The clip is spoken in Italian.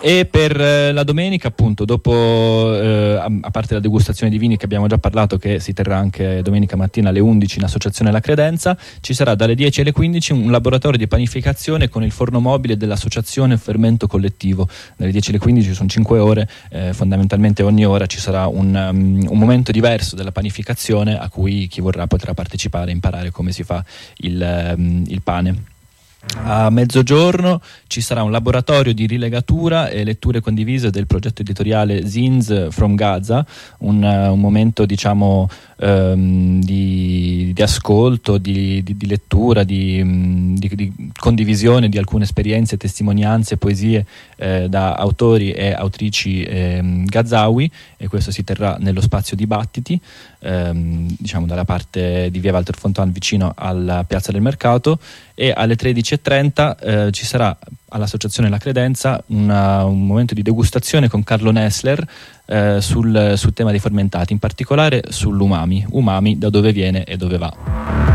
E per la domenica, appunto, dopo a parte la degustazione di vini che abbiamo già parlato, che si terrà anche domenica mattina alle 11 in associazione La Credenza, ci sarà dalle 10 alle 15 un laboratorio di panificazione con il forno mobile dell'associazione Fermento Collettivo. Dalle 10 alle 15 sono 5 ore, fondamentalmente ogni ora ci sarà un momento diverso della panificazione a cui chi vorrà potrà partecipare e imparare come si fa il pane. A mezzogiorno ci sarà un laboratorio di rilegatura e letture condivise del progetto editoriale Zines from Gaza, un momento diciamo di ascolto, di lettura, di condivisione di alcune esperienze, testimonianze, poesie da autori e autrici gazawi, e questo si terrà nello spazio dibattiti, diciamo dalla parte di via Walter Fontan vicino alla piazza del mercato. E alle 13:30 ci sarà all'associazione La Credenza un momento di degustazione con Carlo Nessler sul tema dei fermentati, in particolare sull'umami, da dove viene e dove va.